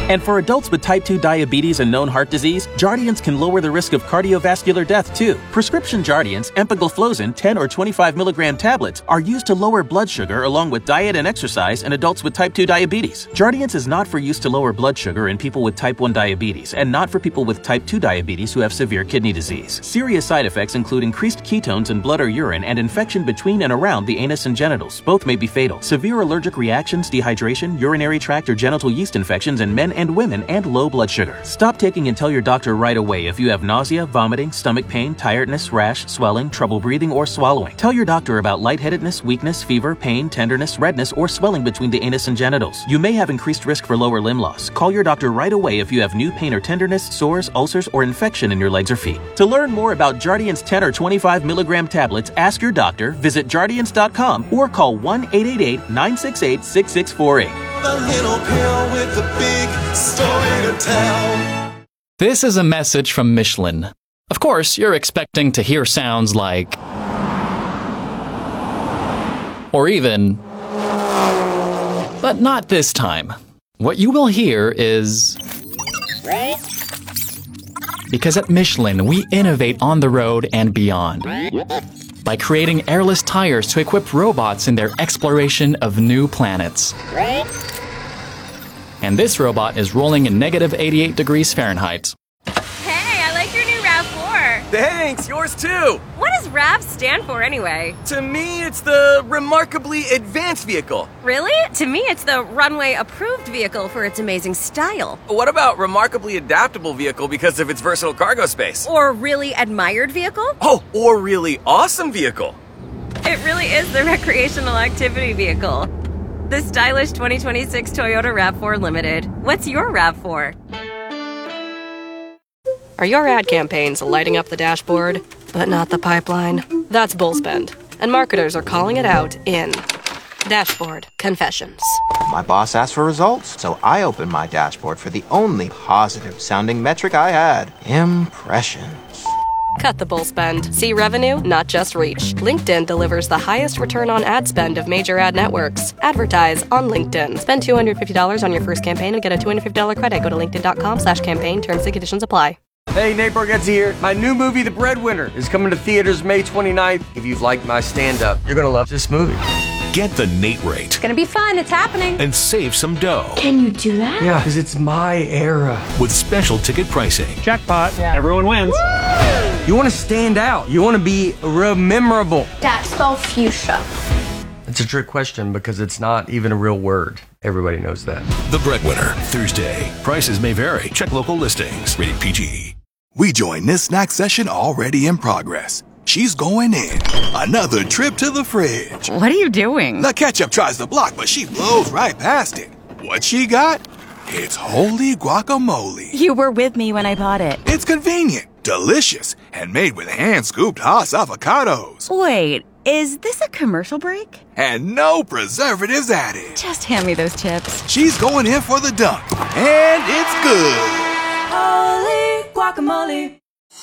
And for adults with type 2 diabetes and known heart disease, Jardiance can lower the risk of cardiovascular death too. Prescription Jardiance, empagliflozin, 10 or 25 milligram tablets are used to lower blood sugar along with diet and exercise in adults with type 2 diabetes. Jardiance is not for use to lower blood sugar in people with type 1 diabetes and not for people with type 2 diabetes who have severe kidney disease. Serious side effects include increased ketones in blood or urine and infection between and around the anus and genitals. Both may be fatal. Severe allergic reactions, dehydration, urinary tract or genital yeast infections in men and women, and low blood sugar. Stop taking and tell your doctor right away if you have nausea, vomiting, stomach pain, tiredness, rash, swelling, trouble breathing, or swallowing. Tell your doctor about lightheadedness, weakness, fever, pain, tenderness, redness, or swelling between the anus and genitals. You may have increased risk for lower limb loss. Call your doctor right away if you have new pain or tenderness, sores, ulcers, or infection in your legs or feet. To learn more about Jardiance 10 or 25 milligram tablets, ask your doctor, visit Jardiance.com, or call 1-888-968-6648. The little pill with the big story to tell. This is a message from Michelin. Of course, you're expecting to hear sounds like... or even... but not this time. What you will hear is... because at Michelin, we innovate on the road and beyond. By creating airless tires to equip robots in their exploration of new planets. And this robot is rolling in negative 88 degrees Fahrenheit. Hey, I like your new RAV4. Thanks, yours too. What does RAV stand for anyway? To me, it's the Remarkably Advanced Vehicle. Really? To me, it's the Runway Approved Vehicle for its amazing style. What about Remarkably Adaptable Vehicle because of its versatile cargo space? Or Really Admired Vehicle? Oh, or Really Awesome Vehicle. It really is the recreational activity vehicle. The stylish 2026 Toyota RAV4 Limited. What's your RAV4? Are your ad campaigns lighting up the dashboard, but not the pipeline? That's Bullspend, and marketers are calling it out in Dashboard Confessions. My boss asked for results, so I opened my dashboard for the only positive-sounding metric I had: impressions. Cut the bull spend. See revenue, not just reach. LinkedIn delivers the highest return on ad spend of major ad networks. Advertise on LinkedIn. Spend $250 on your first campaign and get a $250 credit. Go to linkedin.com/campaign. Terms and conditions apply. Hey, Nate Bargatze here. My new movie, The Breadwinner, is coming to theaters May 29th. If you've liked my stand-up, you're going to love this movie. Get the Nate rate. It's gonna be fun, it's happening. And save some dough. Can you do that? Yeah, because it's my era. With special ticket pricing. Jackpot. Yeah. Everyone wins. Woo! You want to stand out. You want to be memorable. Dad, spell fuchsia. It's a trick question because it's not even a real word. Everybody knows that. The Breadwinner, Thursday. Prices may vary. Check local listings. Rated PG. We join this snack session already in progress. She's going in. Another trip to the fridge. What are you doing? The ketchup tries to block, but she blows right past it. What she got? It's holy guacamole. You were with me when I bought it. It's convenient, delicious, and made with hand-scooped Haas avocados. Wait, is this a commercial break? And no preservatives added. Just hand me those chips. She's going in for the dunk, and it's good. Holy guacamole.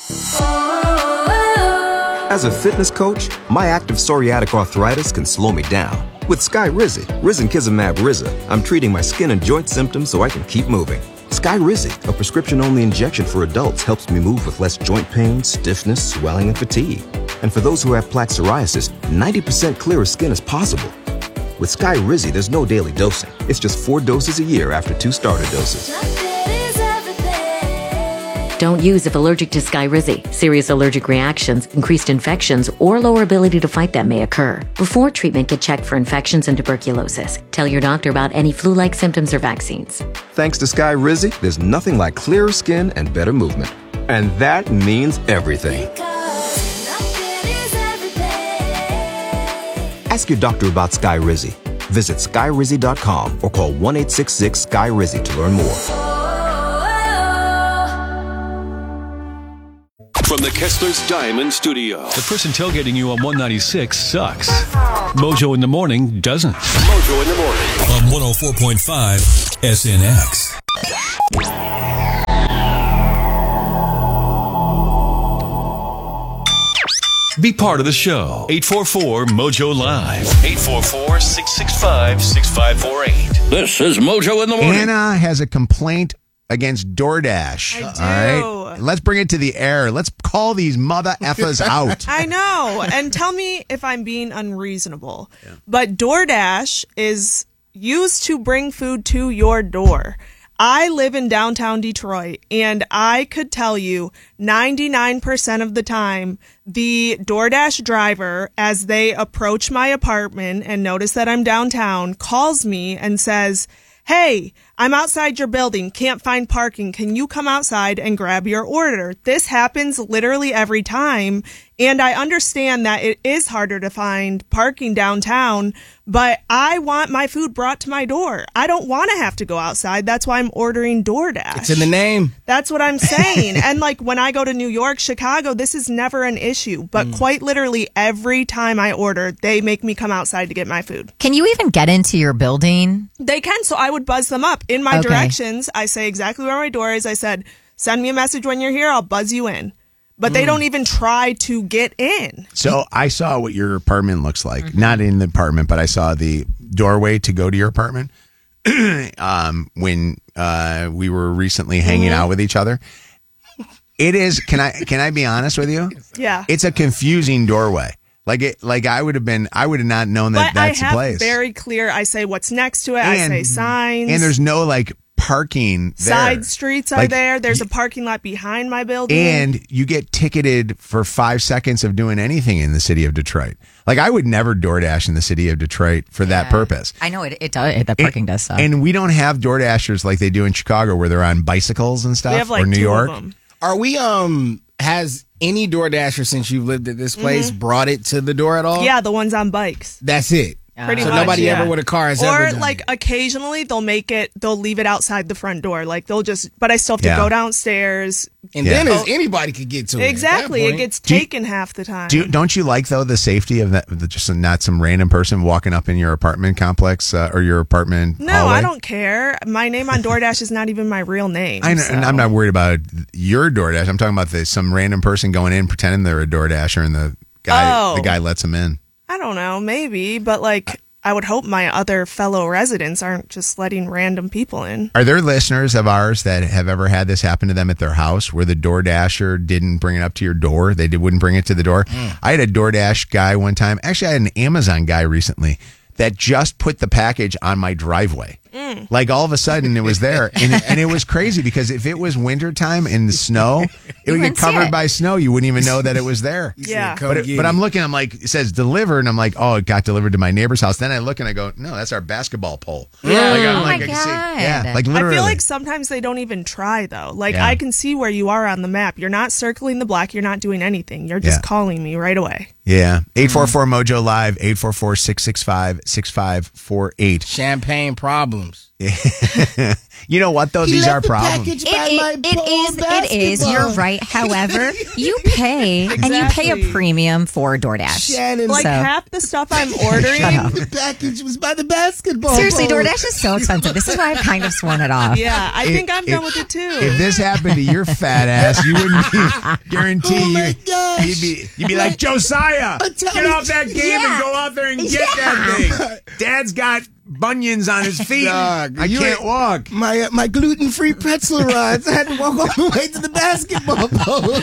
As a fitness coach, my active psoriatic arthritis can slow me down. With Skyrizi, risankizumab Riza, I'm treating my skin and joint symptoms so I can keep moving. Skyrizi, a prescription-only injection for adults, helps me move with less joint pain, stiffness, swelling, and fatigue. And for those who have plaque psoriasis, 90% clearer skin is possible. With Skyrizi, there's no daily dosing. It's just 4 doses a year after 2 starter doses. Don't use if allergic to Skyrizi. Serious allergic reactions, increased infections, or lower ability to fight them may occur. Before treatment, get checked for infections and tuberculosis. Tell your doctor about any flu-like symptoms or vaccines. Thanks to Skyrizi, there's nothing like clearer skin and better movement. And that means everything. Ask your doctor about Skyrizi. Visit Skyrizi.com or call 1-866-SKY-RIZI to learn more. From the Kessler's Diamond Studio. The person tailgating you on 196 sucks. Mojo in the Morning doesn't. Mojo in the Morning. On 104.5 SNX. Be part of the show. 844-MOJO Live. 844-665-6548. This is Mojo in the Morning. Anna has a complaint against DoorDash. I do. All right. Let's bring it to the air. Let's call these mother effers out. I know. And tell me if I'm being unreasonable. Yeah. But DoorDash is used to bring food to your door. I live in downtown Detroit, and I could tell you 99% of the time, the DoorDash driver, as they approach my apartment and notice that I'm downtown, calls me and says, "Hey, I'm outside your building, can't find parking. Can you come outside and grab your order?" This happens literally every time, and I understand that it is harder to find parking downtown, but I want my food brought to my door. I don't want to have to go outside. That's why I'm ordering DoorDash. It's in the name. That's what I'm saying. And like when I go to New York, Chicago, this is never an issue, but quite literally every time I order, they make me come outside to get my food. Can you even get into your building? They can, so I would buzz them up. In my directions, I say exactly where my door is. I said, send me a message when you're here, I'll buzz you in. But they don't even try to get in. So I saw what your apartment looks like. Not in the apartment, but I saw the doorway to go to your apartment when we were recently hanging out with each other. It is, can I be honest with you? Yeah. It's a confusing doorway. I would have not known that that's the place. Very clear. I say what's next to it. I say signs. And there's no parking there. Side streets are there. There's a parking lot behind my building. And you get ticketed for 5 seconds of doing anything in the city of Detroit. I would never DoorDash in the city of Detroit for that purpose. I know it does. The parking does suck. And we don't have DoorDashers like they do in Chicago where they're on bicycles and stuff. We have or New 2 York. of them. Are we, has any DoorDasher since you've lived at this place brought it to the door at all? Yeah, the ones on bikes. That's it. Pretty much, nobody ever with a car has ever done it. Occasionally they'll leave it outside the front door. But I still have to go downstairs. And then anybody could get to it. Exactly. It gets taken half the time. Don't you like, though, the safety of that? Just not some random person walking up in your apartment complex or your apartment hallway? I don't care. My name on DoorDash is not even my real name. I know, and I'm not worried about your DoorDash. I'm talking about some random person going in pretending they're a DoorDasher and the guy lets them in. I don't know, maybe, but I would hope my other fellow residents aren't just letting random people in. Are there listeners of ours that have ever had this happen to them at their house where the DoorDasher didn't bring it up to your door? They wouldn't bring it to the door? I had a DoorDash guy one time. Actually, I had an Amazon guy recently that just put the package on my driveway. All of a sudden it was there. And it was crazy because if it was wintertime in the snow, it would get covered by snow. You wouldn't even know that it was there. Yeah. But I'm looking, I'm like, it says delivered. And I'm like, oh, it got delivered to my neighbor's house. Then I look and I go, no, that's our basketball pole. Yeah. I can see. Yeah. Literally. I feel like sometimes they don't even try though. I can see where you are on the map. You're not circling the block. You're not doing anything. You're just calling me right away. Yeah. 844-MOJO Live, 844-665-6548. Champagne problems. You know what, though? These are problems. It is. You're right. However, you pay, and you pay a premium for DoorDash. Shannon, half the stuff I'm ordering. The package was by the basketball. Seriously, DoorDash is so expensive. This is why I've kind of sworn it off. Yeah, I think I'm done with it, too. If this happened to your fat ass, you wouldn't guarantee you'd be like, Josiah, get off that game and go out there and get that thing. Dad's got bunions on his feet. I can't walk. My gluten-free pretzel rods. I had to walk all the way to the basketball pole.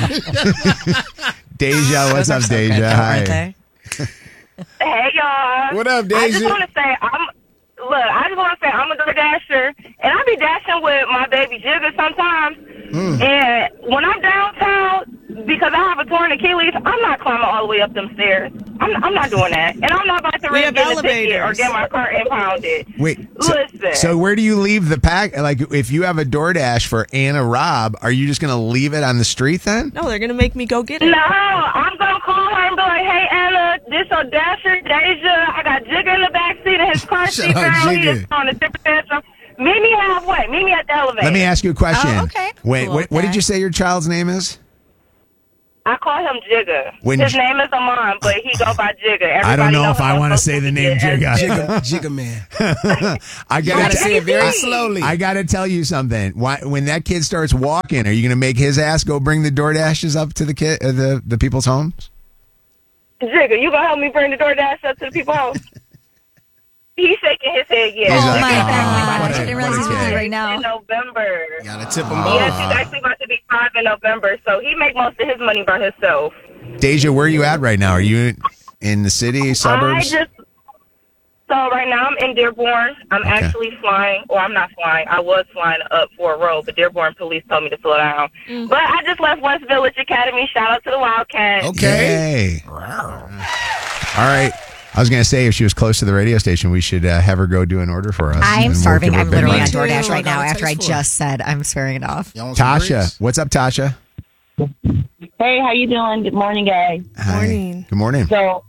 Deja, what's up, Deja? Hi. Hey, y'all. What up, Deja? I just want to say I'm a DoorDasher, and I be dashing with my baby Jigga sometimes. And when I'm downtown, because I have a torn Achilles, I'm not climbing all the way up them stairs. I'm not doing that. And I'm not about to get a ticket or get my car impounded. Wait, listen. So where do you leave the pack? If you have a DoorDash for Anna Robb, are you just going to leave it on the street then? No, they're going to make me go get it. No, I'm going to call her and be like, hey, Anna, this is Dasher, Deja. I got Jigga in the back seat of his car seat. He is on a different tantrum. Meet me halfway. Meet me at the elevator. Let me ask you a question. Oh, okay. Wait, Cool, what did you say your child's name is? I call him Jigga. His name is Amon, but he go by Jigga. I don't know if I want to say the name Jigga. Jigga man. I gotta say it very slowly. I gotta tell you something. When that kid starts walking, are you gonna make his ass go bring the DoorDashes up to the people's homes? Jigga, you gonna help me bring the DoorDash up to the people's house? He's shaking his head, yeah. Oh my gosh. I didn't realize he's with you right now. In November. Gotta tip him Yes, off. he's actually about to be 5 in November, so he make most of his money by himself. Deja, where are you at right now? Are you in the city, suburbs? So right now I'm in Dearborn. I'm actually flying, or I'm not flying. I was flying up for a road, but Dearborn police told me to slow down. But I just left West Village Academy. Shout out to the Wildcats. Okay. All right. I was going to say, if she was close to the radio station, we should have her go do an order for us. I'm and starving. we'll I'm give her a big literally on money. DoorDash right now after I just said I'm swearing it off. Tasha. What's up, Tasha? Hey, how you doing? Good morning, guys. Morning. Good morning. So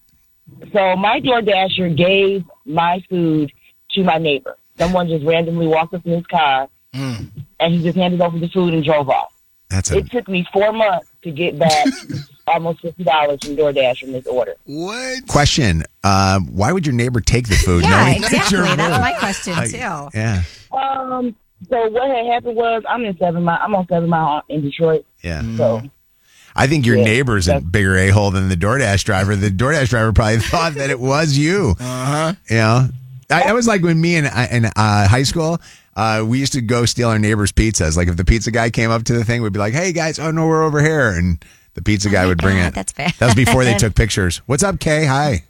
my DoorDasher gave my food to my neighbor. Someone just randomly walked up in his car, and he just handed over the food and drove off. It took me 4 months to get back almost $50 from DoorDash from this order. What? Question. Why would your neighbor take the food? Yeah, knowing that exactly. you're That's rude? my question, too. Yeah. So what had happened was I'm on 7 Mile in Detroit. Yeah. So I think your neighbor's a bigger a-hole than the DoorDash driver. The DoorDash driver probably thought that it was you. Uh-huh. You know? I was like when me in high school, we used to go steal our neighbor's pizzas. Like if the pizza guy came up to the thing, we'd be like, hey, guys, oh, no, we're over here. And the pizza guy would bring it. That's bad. That was before they took pictures. What's up, Kay? Hi.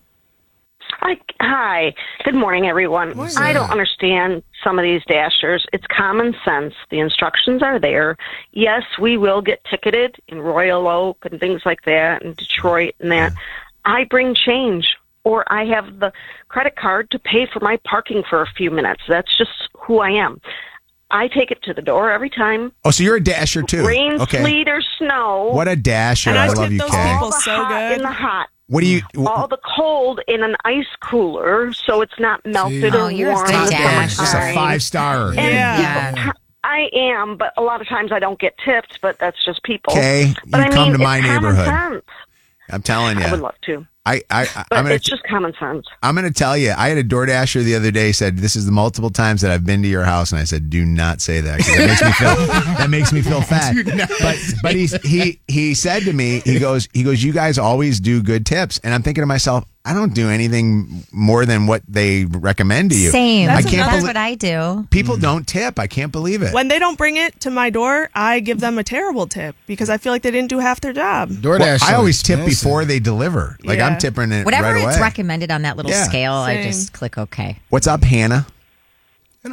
Hi. Good morning, everyone. I don't understand some of these dashers. It's common sense. The instructions are there. Yes, we will get ticketed in Royal Oak and things like that, and Detroit and that. I bring change, or I have the credit card to pay for my parking for a few minutes. That's just who I am. I take it to the door every time. Oh, so you're a dasher too. Rain, okay. sleet, or snow. What a dasher. And I tip love you, those Kay. people so good. In the hot. What do you... All the cold in an ice cooler, so it's not melted or warm. you're a in the dash. Just a summertime. 5-star. And I am, but a lot of times I don't get tipped, but that's just people. Kay, But you I come mean, to my it's common neighborhood. sense. I'm telling you. I would love to. I'm But gonna it's just common sense. I'm going to tell you, I had a DoorDasher the other day said, this is the multiple times that I've been to your house. And I said, do not say that. 'Cause that makes me feel fat. But he said to me, he goes, you guys always do good tips. And I'm thinking to myself, I don't do anything more than what they recommend to you. Same. I That's can't what I do. People don't tip. I can't believe it. When they don't bring it to my door, I give them a terrible tip because I feel like they didn't do half their job. Well, I always tip before they deliver. Like Yeah. I'm tipping it Whatever right away. it's recommended on that little Yeah. scale, I Same. just click OK. What's up, Hannah? Hey,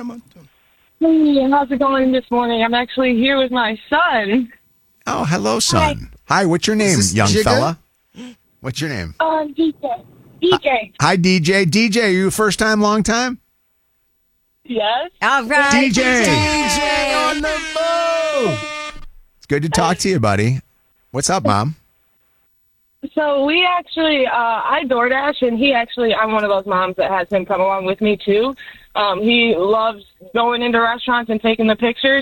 how's it going this morning? I'm actually here with my son. Oh, hello, son. Hi, what's your name, this young Jigga? fella? What's your name? DJ. Hi, DJ. DJ, are you a first time, long time? Yes. All right. DJ on the move. It's good to talk to you, buddy. What's up, Mom? So we actually, I DoorDash, and I'm one of those moms that has him come along with me too. He loves going into restaurants and taking the pictures.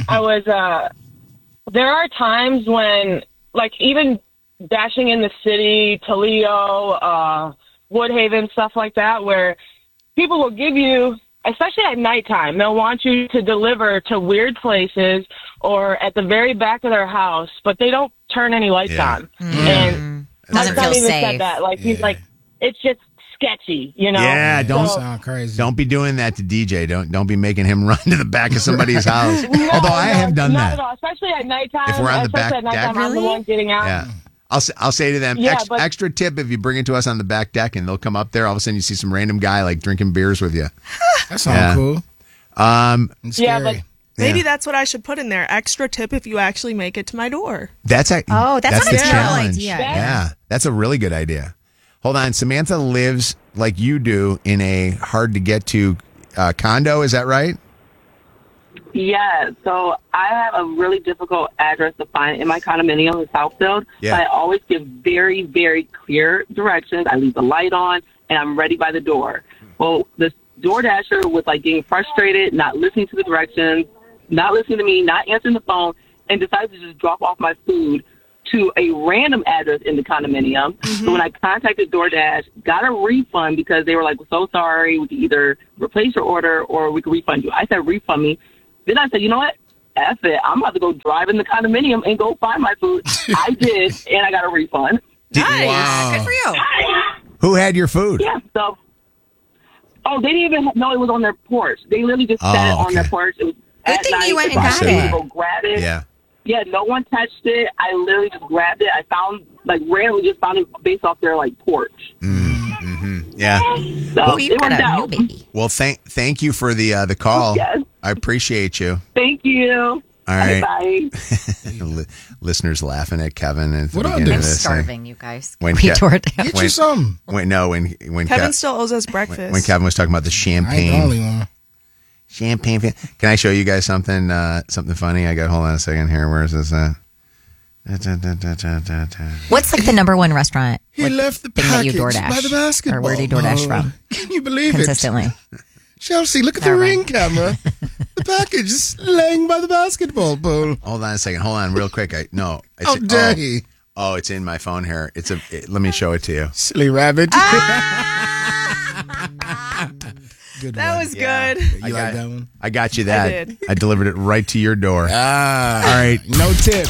There are times when, like, even dashing in the city, Toledo, Woodhaven, stuff like that, where people will give you, especially at nighttime, they'll want you to deliver to weird places or at the very back of their house, but they don't turn any lights on. And my Doesn't son feel even safe. said that. Like, he's like, it's just sketchy, you know? Yeah, don't So- Don't be doing that to DJ. Don't be making him run to the back of somebody's house. Although I have done not that. At all, especially at nighttime. If we're on the back especially at nighttime, deck. I'm the one getting out. Yeah. I'll say to them, Yeah, but- extra tip if you bring it to us on the back deck, and they'll come up there. All of a sudden, you see some random guy like drinking beers with you. That sounds cool. Yeah, but maybe Yeah. that's what I should put in there. Extra tip if you actually make it to my door. That's that's the a good challenge. idea. Yeah, that's a really good idea. Hold on, Samantha lives like you do in a hard to get to condo. Is that right? Yeah, so I have a really difficult address to find in my condominium in Southfield. Yeah. So I always give very, very clear directions. I leave the light on, and I'm ready by the door. Well, this DoorDasher was like getting frustrated, not listening to the directions, not listening to me, not answering the phone, and decided to just drop off my food to a random address in the condominium. So when I contacted DoorDash, got a refund because they were like, we're so sorry, we can either replace your order or we can refund you. I said, refund me. Then I said, you know what? F it. I'm about to go drive in the condominium and go find my food. I did, and I got a refund. Nice. Wow. Good for you. Who had your food? Yeah, so. Oh, they didn't even know it was on their porch. They literally just set it on their porch. It was Good thing you went and got to it. go grab it. Yeah. Yeah, no one touched it. I literally just grabbed it. I found, randomly just found it based off their, porch. Yeah. So it worked out. Well, thank you for the call. Yes. I appreciate you. Thank you. All right. Bye. Listeners laughing at Kevin at the What beginning I'm of this. starving, you guys. When We Ke- tore it down. Get you some. When Kevin still owes us breakfast. when Kevin was talking about the champagne. Champagne. Can I show you guys something funny? Hold on a second here. Where is this at? What's like the number one restaurant? He left the thing that you package DoorDash? by the basketball. Or where do you DoorDash from? Can you believe Consistently. it? Chelsea, look at the All right. ring camera. The package is laying by the basketball pole. Hold on a second. Hold on real quick. How dare he? Oh, it's in my phone here. Let me show it to you. Silly rabbit. Good that was Yeah. good. You like that one? I got you that. I did. I delivered it right to your door. All right. No tip.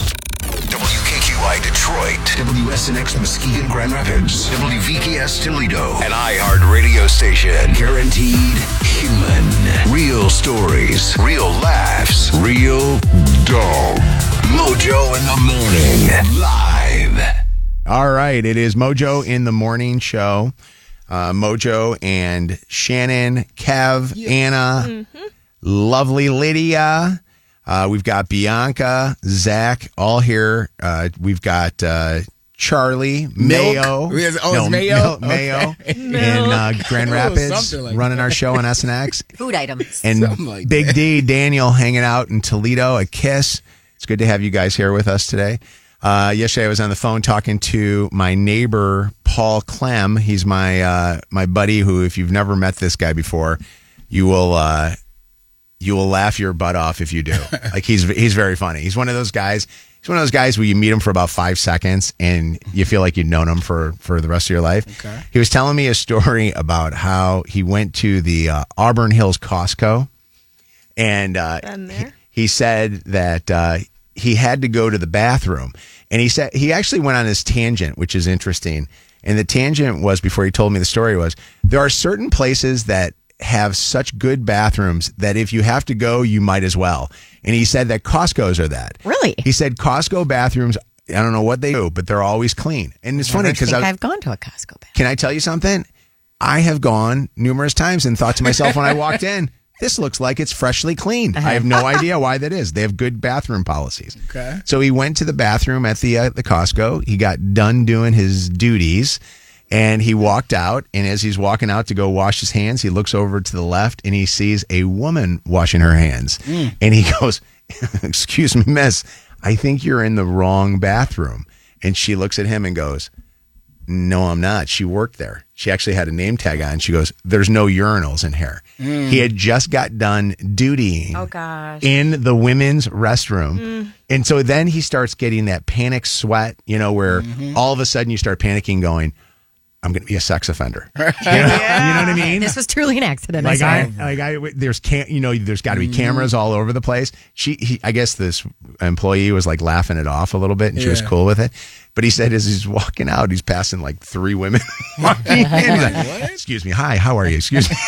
WKQI Detroit, WSNX Muskegon Grand Rapids, WVKS Toledo, an iHeart radio station. Guaranteed human. Real stories, real laughs, real dog. Mojo in the morning. Live. All right. It is Mojo in the Morning Show. Mojo and Shannon, Kev, Anna, lovely Lydia. We've got Bianca, Zach, all here. We've got Charlie, Mayo. It's Mayo? Mayo Okay. in Grand Oh, Rapids, something like running our show on SNX. Food items. And Something like Big D, Daniel, hanging out in Toledo, a kiss. It's good to have you guys here with us today. Yesterday I was on the phone talking to my neighbor, Paul Clem. He's my buddy who, if you've never met this guy before, you will laugh your butt off if you do. Like he's very funny. He's one of those guys. He's one of those guys where you meet him for about 5 seconds and you feel like you've known him for the rest of your life. Okay. He was telling me a story about how he went to the Auburn Hills Costco, and he said that he had to go to the bathroom, and he said he actually went on this tangent, which is interesting. And the tangent was, before he told me the story, was there are certain places that have such good bathrooms that if you have to go, you might as well. And he said that Costco's are that. Really? He said Costco bathrooms, I don't know what they do, but they're always clean. And it's funny because I've gone to a Costco bathroom. Can I tell you something? I have gone numerous times and thought to myself when I walked in, this looks like it's freshly cleaned. I have no idea why that is. They have good bathroom policies. Okay. So he went to the bathroom at the Costco. He got done doing his duties, and he walked out. And as he's walking out to go wash his hands, he looks over to the left, and he sees a woman washing her hands. And he goes, "Excuse me, miss, I think you're in the wrong bathroom." And she looks at him and goes, "No, I'm not. She worked there. She actually had a name tag on." She goes, "There's no urinals in here." He had just got done dutying in the women's restroom. And so then he starts getting that panic sweat, where all of a sudden you start panicking going, I'm going to be a sex offender. You know what I mean? This was truly an accident. There's got to be cameras all over the place. I guess this employee was like laughing it off a little bit, and she was cool with it. But he said as he's walking out, he's passing like 3 women. Walking in. He's like, "Excuse me, hi, how are you? Excuse me."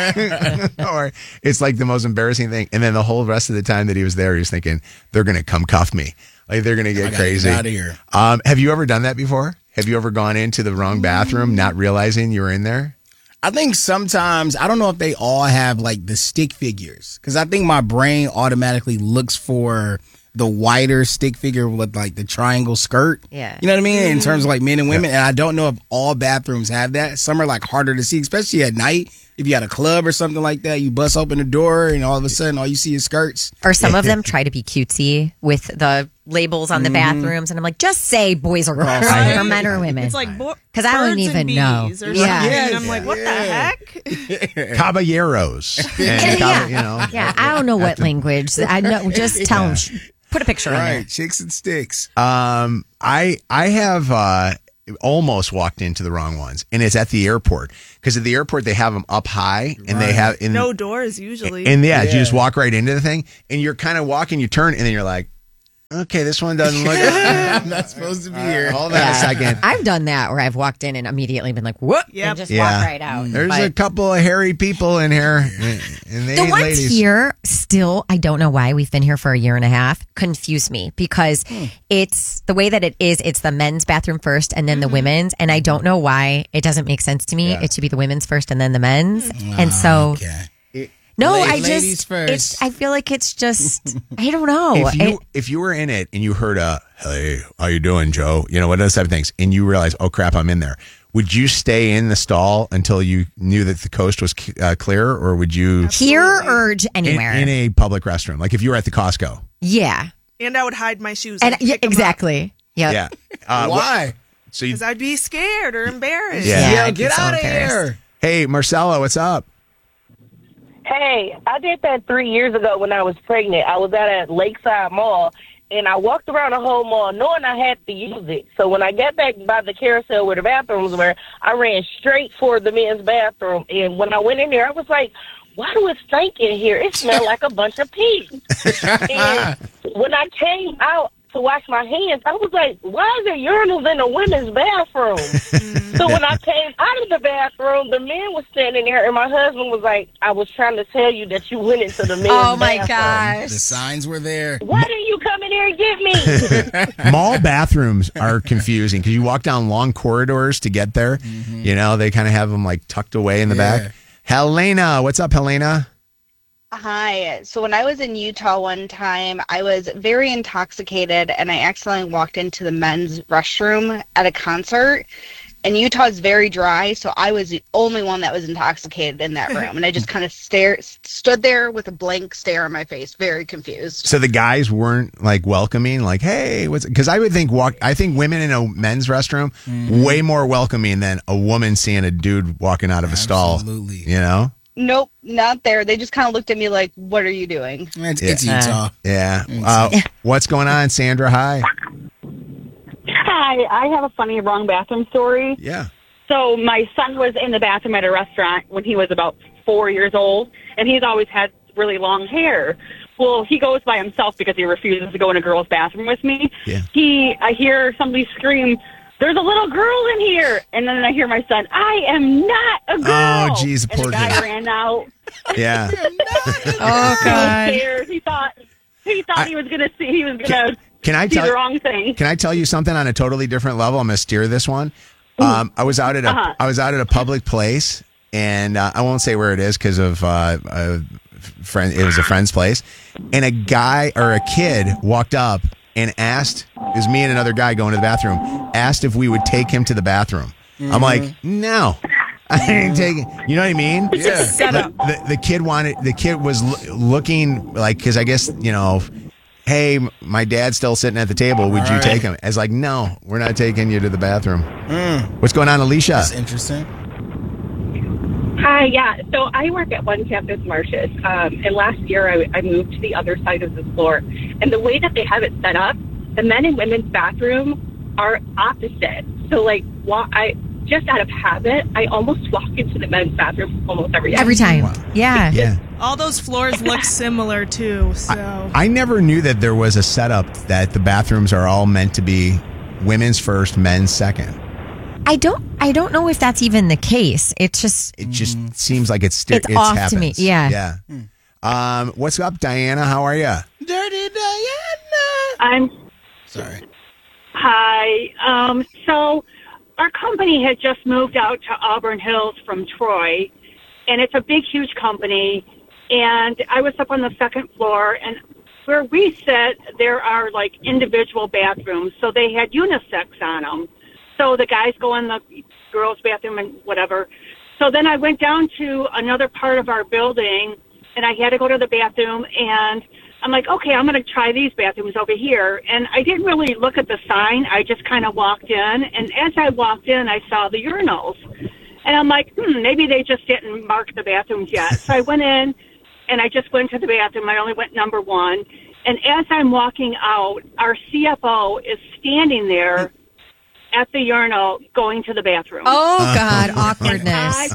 It's like the most embarrassing thing. And then the whole rest of the time that he was there, he was thinking, they're going to come cuff me. Like they're going to get crazy. Get out of here. Have you ever done that before? Have you ever gone into the wrong bathroom, not realizing you were in there? I think sometimes, I don't know if they all have like the stick figures, because I think my brain automatically looks for the wider stick figure with like the triangle skirt. Yeah. You know what I mean? In terms of like men and women. And I don't know if all bathrooms have that. Some are like harder to see, especially at night. If you got a club or something like that, you bust open the door and all of a sudden all you see is skirts. Or some of them try to be cutesy with the labels on the bathrooms. And I'm like, just say boys or girls, or men or women. It's like because I don't even know. And I'm like, what the heck? Caballeros. And Yeah, I don't know what language. I know. Just tell them. Put a picture on there. Right, chicks and sticks. I have almost walked into the wrong ones, and it's at the airport, because at the airport they have them up high, and they have no doors usually. And you just walk right into the thing, and you're kind of walking, you turn, and then you're like, Okay, this one doesn't look. I'm not supposed to be here. Hold on a second. I've done that where I've walked in and immediately been like, "Whoop!" and just walk right out. There's a couple of hairy people in here, and they The ain't ones ladies. here still, I don't know why we've been here for a year and a half, confuse me because it's the way that it is. It's the men's bathroom first and then the women's. And I don't know why it doesn't make sense to me. It should be the women's first and then the men's. And so, no, Ladies first. I feel like it's just, I don't know. If you were in it and you heard hey, how you doing, Joe? You know, what those type of things, and you realize, oh crap, I'm in there. Would you stay in the stall until you knew that the coast was clear, or would you here or anywhere in a public restroom? Like if you were at the Costco. Yeah. And I would hide my shoes. And exactly. Yep. Yeah. Why? Because I'd be scared or embarrassed. Yeah, get out of here. Hey, Marcella, what's up? Hey, I did that 3 years ago when I was pregnant. I was at a Lakeside Mall, and I walked around the whole mall knowing I had to use it. So when I got back by the carousel where the bathrooms were, I ran straight for the men's bathroom. And when I went in there, I was like, why do it stink in here? It smelled like a bunch of pee. And when I came out to wash my hands, I was like, why is there urinals in the women's bathroom? So when I came out of the bathroom, the men was standing there, and my husband was like, I was trying to tell you that you went into the men's bathroom. Oh, my gosh. The signs were there. Why didn't you come in here and get me? Mall bathrooms are confusing because you walk down long corridors to get there. You know, they kind of have them like tucked away in the back. Helena, what's up, Helena? Hi. So when I was in Utah one time, I was very intoxicated and I accidentally walked into the men's restroom at a concert. And Utah is very dry, so I was the only one that was intoxicated in that room. And I just kind of stood there with a blank stare on my face, very confused. So the guys weren't like welcoming, like, hey, what's, because I would think I think women in a men's restroom way more welcoming than a woman seeing a dude walking out of a stall. You know? Nope, not there. They just kind of looked at me like, what are you doing? It's Utah. Yeah. What's going on, Sandra? Hi. Hi, I have a funny wrong bathroom story. Yeah. So my son was in the bathroom at a restaurant when he was about 4 years old, and he's always had really long hair. Well, he goes by himself because he refuses to go in a girl's bathroom with me. Yeah. I hear somebody scream, "There's a little girl in here!" And then I hear my son, "I am not a girl!" Oh, geez, and poor the guy kid. ran out. Yeah. Oh, God. He was scared. He thought he was going to see. He was going to. Can I do tell the wrong thing? Can I tell you something on a totally different level? I'm gonna steer this one. I was out at a public place, and I won't say where it is because of a friend. It was a friend's place, and a guy or a kid walked up and asked. It was me and another guy going to the bathroom. Asked if we would take him to the bathroom. I'm like, no. I ain't taking. You know what I mean? Yeah. The kid wanted. The kid was looking like, because I guess, you know, hey, my dad's still sitting at the table. Would you take him? I was like, no, we're not taking you to the bathroom. What's going on, Alicia? That's interesting. Hi, yeah. So I work at One Campus Martius, and last year I moved to the other side of the floor. And the way that they have it set up, the men and women's bathroom are opposite. So, like, just out of habit, I almost walk into the men's bathroom almost every day. Every time. Wow. Yeah. All those floors look similar, too. So I never knew that there was a setup that the bathrooms are all meant to be women's first, men's second. I don't know if that's even the case. It just seems like it's off happens. to me. Yeah. What's up, Diana? How are you? Dirty Diana. Sorry. Hi. So our company had just moved out to Auburn Hills from Troy, and it's a big, huge company. And I was up on the second floor, and where we sit, there are like individual bathrooms. So they had unisex on them. So the guys go in the girls' bathroom and whatever. So then I went down to another part of our building, and I had to go to the bathroom, and I'm like, okay, I'm going to try these bathrooms over here. And I didn't really look at the sign. I just kind of walked in. And as I walked in, I saw the urinals. And I'm like, maybe they just didn't mark the bathrooms yet. So I went in, and I just went to the bathroom. I only went number one. And as I'm walking out, our CFO is standing there at the urinal going to the bathroom. Oh, God, awkwardness.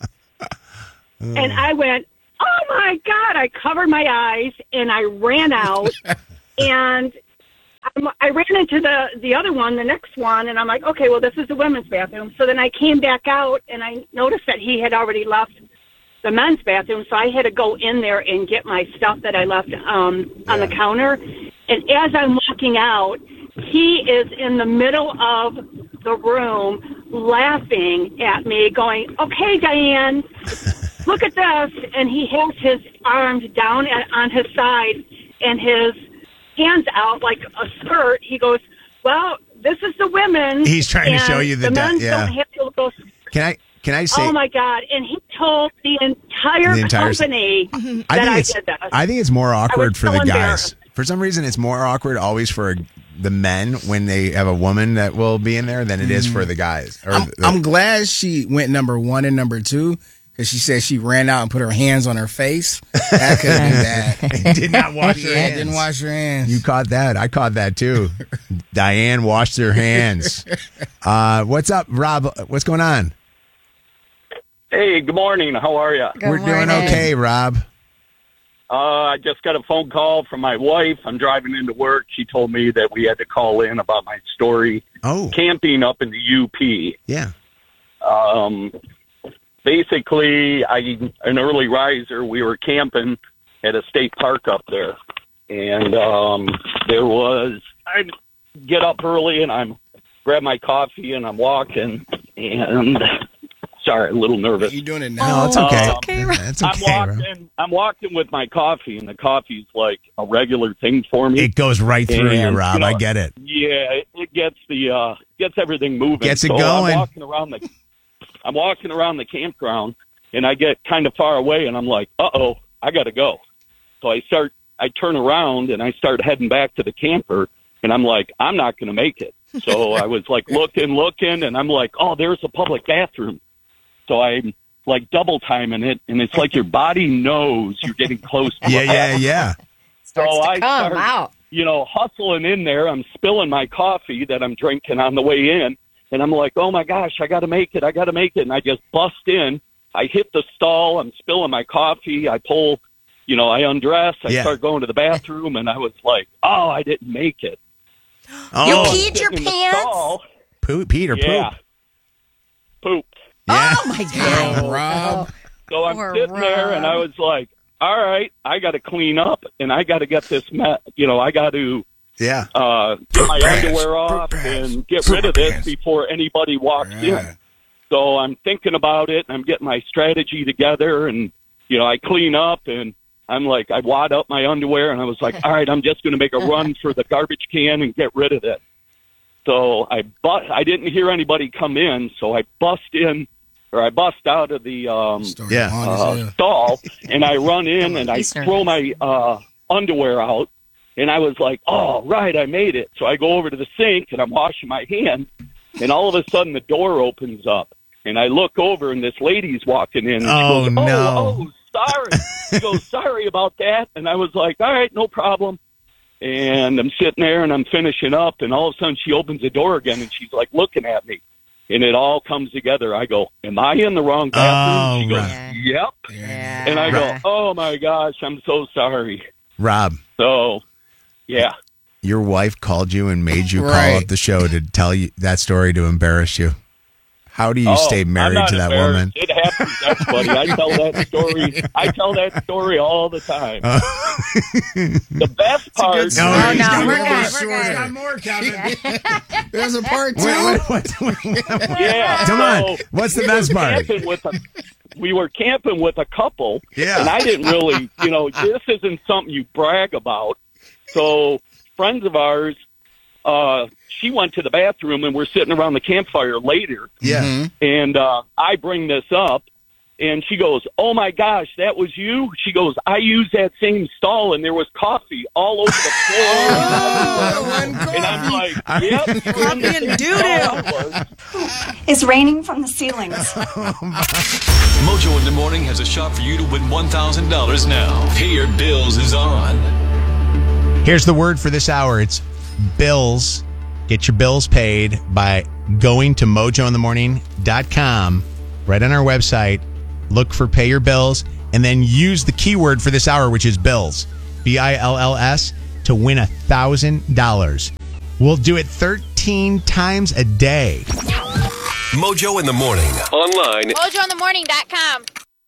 And I went, oh, my God. I covered my eyes, and I ran out. And I ran into the other one, the next one, and I'm like, okay, well, this is the women's bathroom. So then I came back out, and I noticed that he had already left the men's bathroom, so I had to go in there and get my stuff that I left on the counter. And as I'm walking out, he is in the middle of the room laughing at me, going, okay, Diane, look at this. And he has his arms down on his side and his hands out like a skirt. He goes, well, this is the women. He's trying to show you the men don't have to go. Can I say? Oh my God! And he told the entire company that I did this. I think it's more awkward for so the guys. embarrassed. For some reason, it's more awkward always for the men when they have a woman that will be in there than it is for the guys. I'm glad she went number 1 and number 2. Because she said she ran out and put her hands on her face. That could have been bad. Did not wash her hands. Didn't wash her hands. You caught that. I caught that too. Diane washed her hands. What's up, Rob? What's going on? Hey, good morning. How are you? We're doing okay, Rob. I just got a phone call from my wife. I'm driving into work. She told me that we had to call in about my story. Camping up in the UP. Yeah. Basically, an early riser. We were camping at a state park up there. And I get up early and I'm grab my coffee and I'm walking and sorry, a little nervous. You're doing it now. No, it's okay. It's okay. I'm walking with my coffee and the coffee's like a regular thing for me. It goes right through you, Rob. I get it. Yeah, it gets gets everything moving. Gets it going. I'm walking around the campground and I get kind of far away and I'm like, uh-oh, I got to go. So I turn around and I start heading back to the camper and I'm like, I'm not going to make it. So I was like looking and I'm like, oh, there's a public bathroom. So I'm like double timing it and it's like your body knows you're getting close to it. Yeah. So I start, hustling in there. I'm spilling my coffee that I'm drinking on the way in. And I'm like, oh, my gosh, I got to make it. And I just bust in. I hit the stall. I'm spilling my coffee. I pull, I undress. I start going to the bathroom. And I was like, oh, I didn't make it. Oh. You peed your pants? Pete or poop? Poop. Yeah. Oh, my God. Rob. So I'm sitting there and I was like, all right, I got to clean up and I got to get this, I got to. Yeah. Get my underwear off and get rid of this before anybody walks in. So I'm thinking about it and I'm getting my strategy together and, I clean up and I'm like, I wad up my underwear and I was like, all right, I'm just going to make a run for the garbage can and get rid of it. So I didn't hear anybody come in. So I bust out of the stall and I run in and I throw my underwear out. And I was like, oh, right, I made it. So I go over to the sink, and I'm washing my hands, and all of a sudden the door opens up. And I look over, and this lady's walking in. And she goes, oh, sorry. She goes, sorry about that. And I was like, all right, no problem. And I'm sitting there, and I'm finishing up, and all of a sudden she opens the door again, and she's, like, looking at me. And it all comes together. I go, am I in the wrong bathroom? She goes, yep. Yeah. And I go, oh, my gosh, I'm so sorry. Rob. So... yeah. Your wife called you and made you call up the show to tell you that story to embarrass you. How do you stay married to that woman? It happens, everybody. I tell that story all the time. The best part. We're got more, Kevin. There's a part 2. Yeah. Come on. What's the best part? We were camping with a couple. Yeah. And I didn't really, this isn't something you brag about. So friends of ours, she went to the bathroom and we're sitting around the campfire later. Yeah. And I bring this up and she goes, oh my gosh, that was you? She goes, I used that same stall and there was coffee all over the floor. And I'm like, yep. Coffee and doo-doo. It's raining from the ceilings. Mojo in the Morning has a shot for you to win $1,000 now. Pay Your Bills is on. Here's the word for this hour. It's bills. Get your bills paid by going to mojointhemorning.com. Right on our website. Look for Pay Your Bills and then use the keyword for this hour, which is bills. BILLS to win $1,000. We'll do it 13 times a day. Mojo in the Morning. Online. MojoInTheMorning.com.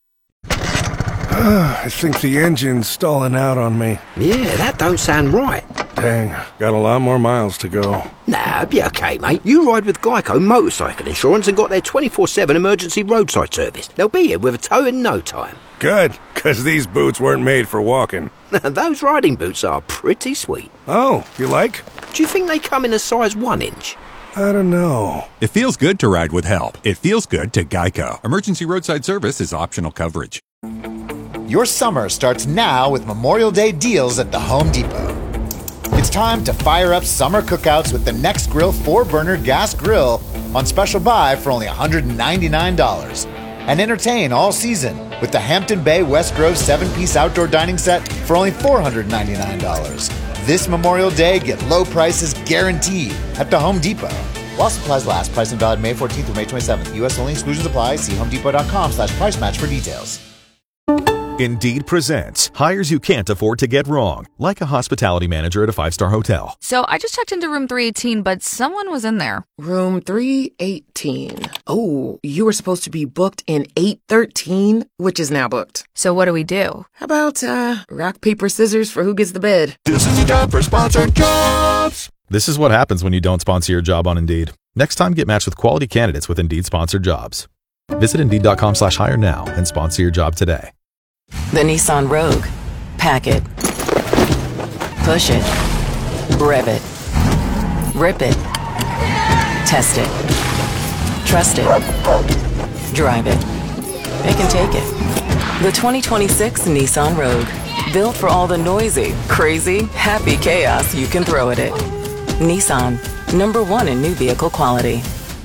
I think the engine's stalling out on me. Yeah, that don't sound right. Dang, got a lot more miles to go. Nah, be okay, mate. You ride with Geico Motorcycle Insurance and got their 24/7 emergency roadside service. They'll be here with a tow in no time. Good, because these boots weren't made for walking. Those riding boots are pretty sweet. Oh, you like? Do you think they come in a size 1 inch? I don't know. It feels good to ride with help. It feels good to Geico. Emergency roadside service is optional coverage. Your summer starts now with Memorial Day deals at the Home Depot. It's time to fire up summer cookouts with the Next Grill 4-burner gas grill on special buy for only $199. And entertain all season with the Hampton Bay West Grove 7-piece outdoor dining set for only $499. This Memorial Day, get low prices guaranteed at the Home Depot. While supplies last, price and valid May 14th through May 27th. U.S. only, exclusions apply. See homedepot.com/price match for details. Indeed presents hires you can't afford to get wrong, like a hospitality manager at a 5-star hotel. So I just checked into room 318, but someone was in there. Room 318. Oh, you were supposed to be booked in 813, which is now booked. So what do we do? How about rock, paper, scissors for who gets the bed? This is a job for Sponsored Jobs. This is what happens when you don't sponsor your job on Indeed. Next time, get matched with quality candidates with Indeed sponsored jobs. Visit Indeed.com/hire now and sponsor your job today. The Nissan Rogue. Pack it. Push it. Rev it. Rip it. Test it. Trust it. Drive it. It can take it. The 2026 Nissan Rogue. Built for all the noisy, crazy, happy chaos you can throw at it. Nissan. #1 in new vehicle quality.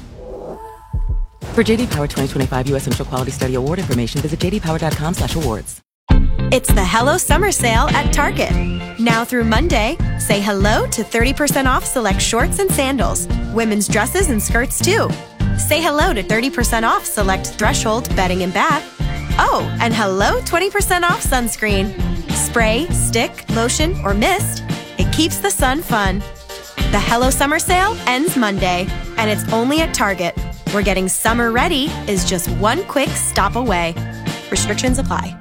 For JD Power 2025 U.S. Initial Quality Study Award information, visit jdpower.com/awards. It's the Hello Summer Sale at Target. Now through Monday, say hello to 30% off select shorts and sandals. Women's dresses and skirts too. Say hello to 30% off select Threshold bedding and bath. Oh, and hello 20% off sunscreen. Spray, stick, lotion, or mist. It keeps the sun fun. The Hello Summer Sale ends Monday, and it's only at Target, where getting summer ready is just one quick stop away. Restrictions apply.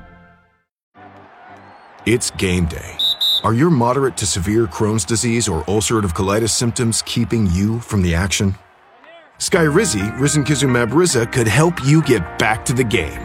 It's game day. Are your moderate to severe Crohn's disease or ulcerative colitis symptoms keeping you from the action? Skyrizi, risankizumab Riza, could help you get back to the game.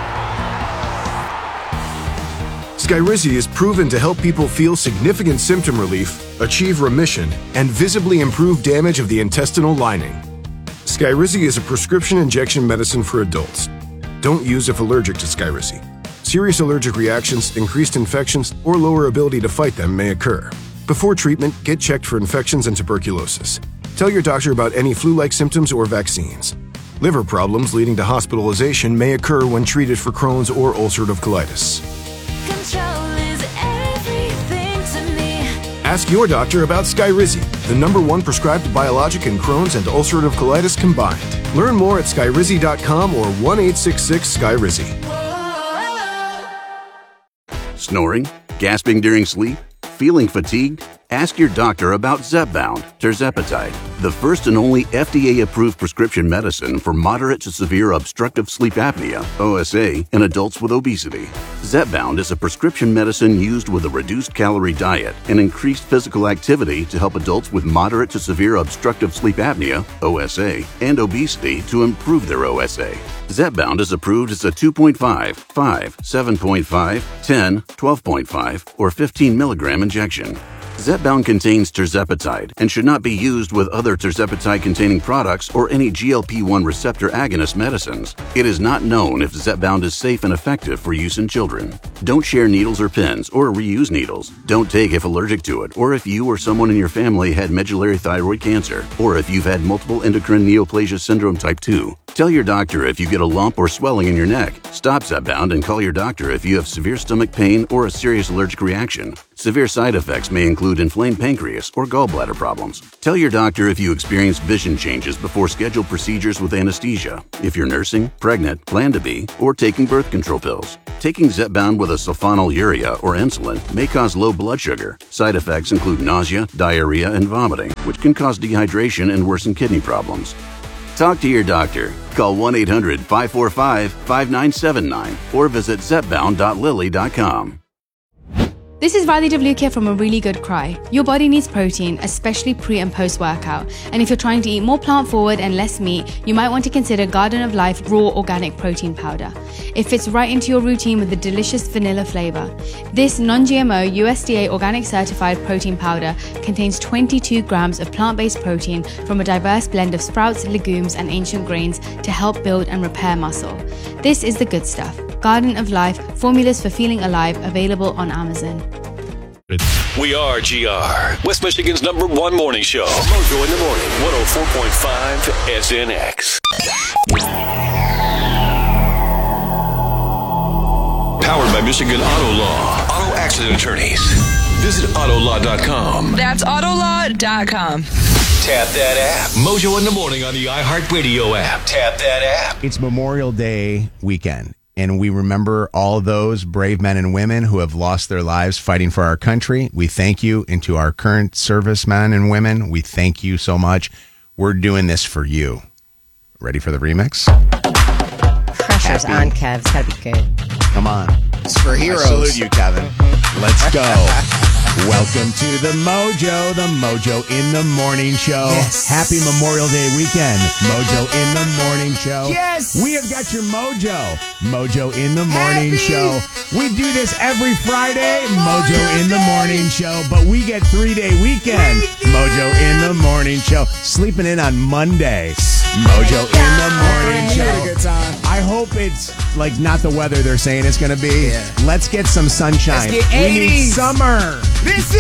Skyrizi is proven to help people feel significant symptom relief, achieve remission, and visibly improve damage of the intestinal lining. Skyrizi is a prescription injection medicine for adults. Don't use if allergic to Skyrizi. Serious allergic reactions, increased infections, or lower ability to fight them may occur. Before treatment, get checked for infections and tuberculosis. Tell your doctor about any flu-like symptoms or vaccines. Liver problems leading to hospitalization may occur when treated for Crohn's or ulcerative colitis. Ask your doctor about Skyrizi, the #1 prescribed biologic in Crohn's and ulcerative colitis combined. Learn more at skyrizi.com or 1-866-SKYRIZI. Snoring? Gasping during sleep? Feeling fatigued? Ask your doctor about Zepbound, tirzepatide, the first and only FDA-approved prescription medicine for moderate to severe obstructive sleep apnea, OSA, in adults with obesity. Zepbound is a prescription medicine used with a reduced calorie diet and increased physical activity to help adults with moderate to severe obstructive sleep apnea, OSA, and obesity to improve their OSA. Zepbound is approved as a 2.5, 5, 7.5, 10, 12.5, or 15 milligram injection. Zepbound contains tirzepatide and should not be used with other tirzepatide-containing products or any GLP-1 receptor agonist medicines. It is not known if Zepbound is safe and effective for use in children. Don't share needles or pens or reuse needles. Don't take if allergic to it or if you or someone in your family had medullary thyroid cancer or if you've had multiple endocrine neoplasia syndrome type 2. Tell your doctor if you get a lump or swelling in your neck. Stop Zepbound and call your doctor if you have severe stomach pain or a serious allergic reaction. Severe side effects may include inflamed pancreas or gallbladder problems. Tell your doctor if you experience vision changes before scheduled procedures with anesthesia, if you're nursing, pregnant, plan to be, or taking birth control pills. Taking Zepbound with a sulfonylurea or insulin may cause low blood sugar. Side effects include nausea, diarrhea, and vomiting, which can cause dehydration and worsen kidney problems. Talk to your doctor. Call 1-800-545-5979 or visit zepbound.lilly.com. This is Radhi Devlukia from A Really Good Cry. Your body needs protein, especially pre and post workout. And if you're trying to eat more plant forward and less meat, you might want to consider Garden of Life Raw Organic Protein Powder. It fits right into your routine with a delicious vanilla flavor. This non-GMO USDA organic certified protein powder contains 22 grams of plant-based protein from a diverse blend of sprouts, legumes, and ancient grains to help build and repair muscle. This is the good stuff. Garden of Life, formulas for feeling alive, available on Amazon. We are GR, West Michigan's #1 morning show. Mojo in the morning, 104.5 SNX. Powered by Michigan Auto Law. Auto accident attorneys. Visit autolaw.com. That's autolaw.com. Tap that app. Mojo in the morning on the iHeartRadio app. Tap that app. It's Memorial Day weekend, and we remember all those brave men and women who have lost their lives fighting for our country. We thank you, and to our current servicemen and women, we thank you so much. We're doing this for you. Ready for the remix? Pressure's on, Kev. It's got to be good. Come on. It's for heroes. I salute you, Kevin. Let's go. Welcome to the Mojo in the Morning Show. Yes. Happy Memorial Day weekend. Mojo in the Morning Show. Yes. We have got your Mojo in the Morning Show. We do this every Friday, Mojo in the Morning Show, but we get 3-day weekend. Mojo in the Morning Show. Sleeping in on Monday. Mojo in the Morning Show. Good time. I hope it's like not the weather they're saying it's going to be. Yeah. Let's get some sunshine. Let's get 80s. We need summer. This